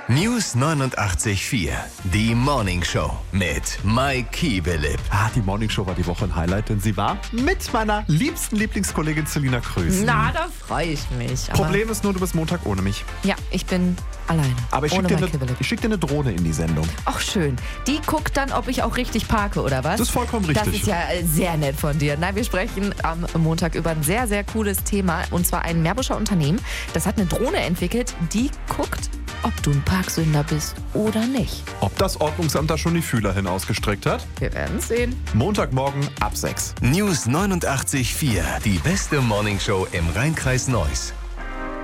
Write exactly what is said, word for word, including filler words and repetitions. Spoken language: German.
News neunundachtzig Komma vier. Die Morning Show mit Mike Kiebelip. Ah, die Morning Show war die Woche ein Highlight, denn sie war mit meiner liebsten Lieblingskollegin Selina Krösen. Na, da freue ich mich. Aber Problem ist nur, du bist Montag ohne mich. ja, ich bin alleine. Aber ich schicke ohne dir, Mike eine- Kiebelip. ich schick dir eine Drohne in die Sendung. Ach schön. Die guckt dann, ob ich auch richtig parke, oder was? Das ist vollkommen richtig. Das ist ja äh, sehr nett von dir. Nein, wir sprechen am Montag über ein sehr, sehr cooles Thema. Und zwar ein Meerbuscher Unternehmen. Das hat eine Drohne entwickelt, die guckt, ob du ein Parksünder bist oder nicht. Ob das Ordnungsamt da schon die Fühler hin ausgestreckt hat? Wir werden sehen. Montagmorgen ab sechs. News neunundachtzig Komma vier. Die beste Morning Show im Rheinkreis Neuss.